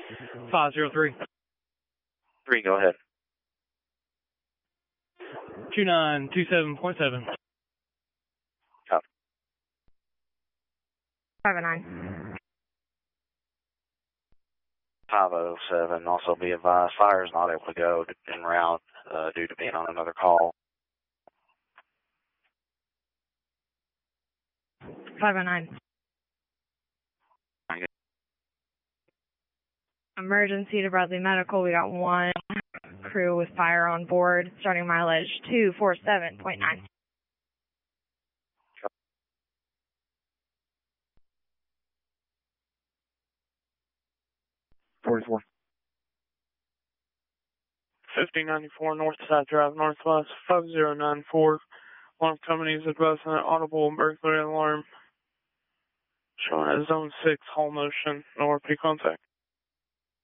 503. 3, go ahead. 2927.7. Copy. 509. 507. Also be advised, fire is not able to go en route due to being on another call. 509. Emergency to Bradley Medical. We got one crew with fire on board. Starting mileage 247.9. 44. 5094 Northside Drive, Northwest, 5094. Alarm company is advising an audible burglary alarm. Showing at zone 6, hull motion. No RP contact.